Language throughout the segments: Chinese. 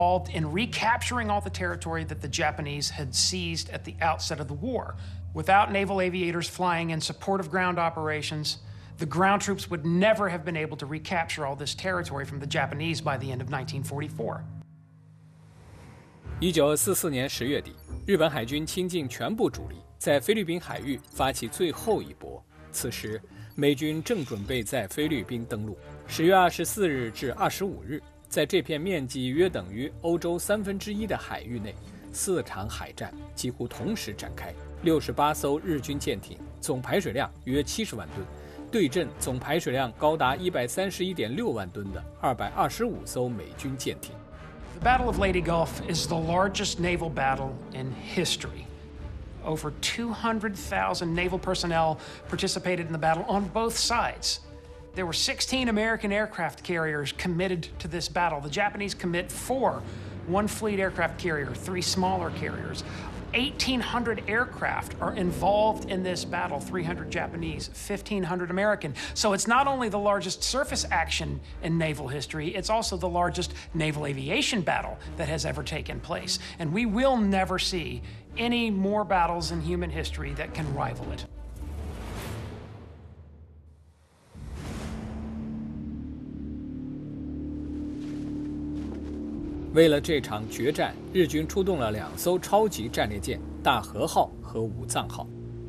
involved in recapturing all the territory that the Japanese had seized at the outset of the war. Without naval aviators flying in support of ground operations, the ground troops would never have been able to recapture all this territory from the Japanese by the end of 1944. 1944年10月底，日本海军倾尽全部主力，在菲律宾海域发起最后一搏。此时，美军正准备在菲律宾登陆。10月24日至25日，在这片面积约等于欧洲1/3的海域内，4场海战几乎同时展开。68艘日军舰艇，总排水量约70万吨，对阵总排水量高达131.6万吨的225艘美军舰艇。 The Battle of Leyte Gulf is the largest naval battle in history. Over 200,000 naval personnel participated in the battle on both sides. There were 16 American aircraft carriers committed to this battle. The Japanese commit 4, 1 fleet aircraft carrier, 3 smaller carriers. 1,800 aircraft are involved in this battle, 300 Japanese, 1,500 American. So it's not only the largest surface action in naval history, it's also the largest naval aviation battle that has ever taken place. And we will never see any more battles in human history that can rival it. 为了这场决战，日军出动了2艘超级战列舰“大和号”和“武藏号”。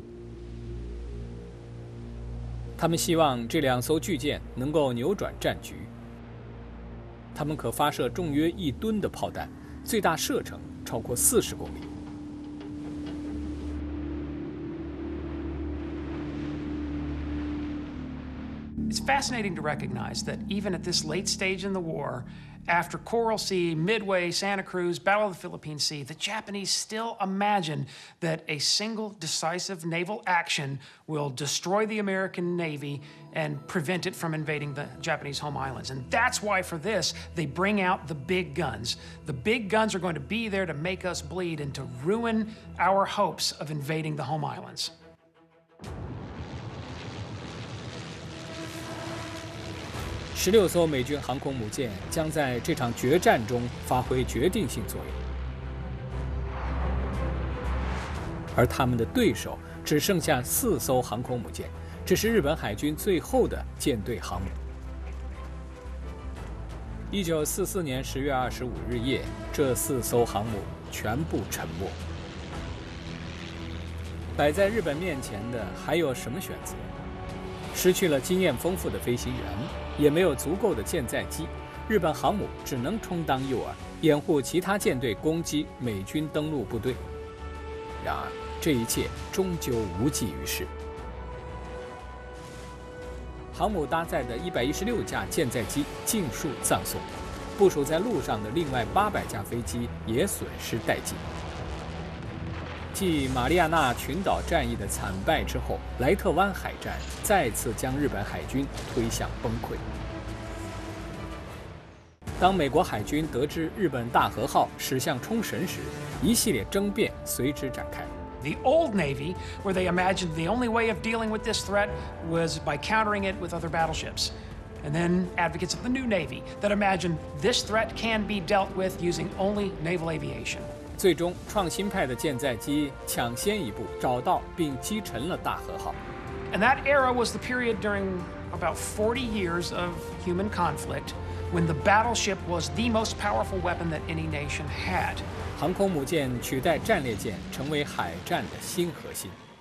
他们希望这2艘巨舰能够扭转战局。它们可发射重约1吨的炮弹，最大射程超过40公里。 It's fascinating to recognize that even at this late stage in the war, after Coral Sea, Midway, Santa Cruz, Battle of the Philippine Sea, the Japanese still imagine that a single decisive naval action will destroy the American Navy and prevent it from invading the Japanese home islands. And that's why for this, they bring out the big guns. The big guns are going to be there to make us bleed and to ruin our hopes of invading the home islands. 16艘美军航空母舰将在这场决战中发挥决定性作用，而他们的对手只剩下4艘航空母舰，这是日本海军最后的舰队航母。1944年10月25日夜，这4艘航母全部沉没。摆在日本面前的还有什么选择？失去了经验丰富的飞行员，也没有足够的舰载机，日本航母只能充当诱饵，掩护其他舰队攻击美军登陆部队。然而，这一切终究无济于事。航母搭载的116架舰载机尽数葬送，部署在陆上的另外800架飞机也损失殆尽。继马里亚纳群岛战役的惨败之后，莱特湾海战再次将日本海军推向崩溃。当美国海军得知日本大和号驶向冲绳时，一系列争辩随之展开。 The old Navy, where they imagined the only way of dealing with this threat was by countering it with other battleships. And then advocates of the new Navy that imagined this threat can be dealt with using only naval aviation. 最终，创新派的舰载机抢先一步找到并击沉了大和号。 And that era was the period during about 40 years of human conflict when the battleship was the most powerful weapon that any nation had. 航空母舰取代战列舰，成为海战的新核心。